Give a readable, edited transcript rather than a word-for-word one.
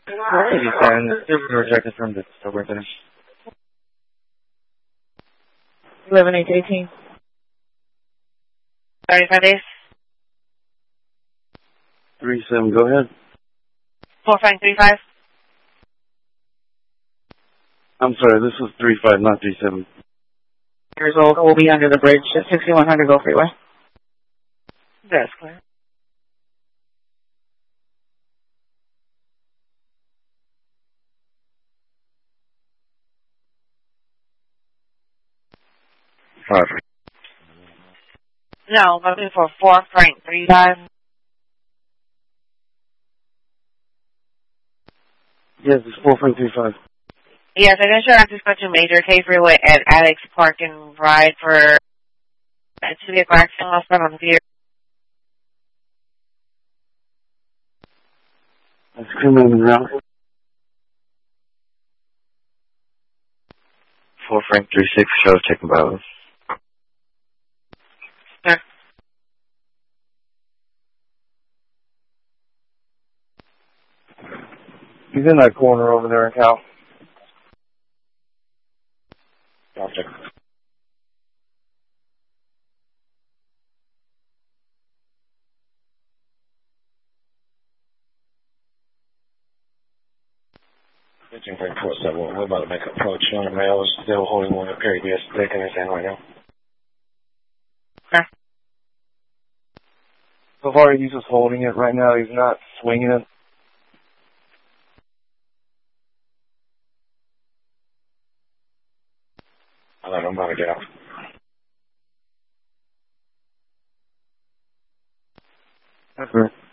87, still rejected from the superintendent. 11-8-18. 35 days. 37, go ahead. 4535. I'm sorry, this was 35, not 37. Years old, will be under the bridge at 6100 Go Freeway. That's clear. Five. No, looking for 4.35. Yes, it's 4.35. Yes, I can show access to Major K Freeway at Addicts Park and Ride for to get accident lost on the vehicle. That's criminal en route. 4.36, show checking balance. Yeah. He's in that corner over there in Cal. Gotcha. Pitching for 47. We're about to make an approach. Young male is still holding one up here. Yes, taking his hand right now. Okay. So far, he's just holding it right now. He's not swinging it. I'm about to get out. That's right.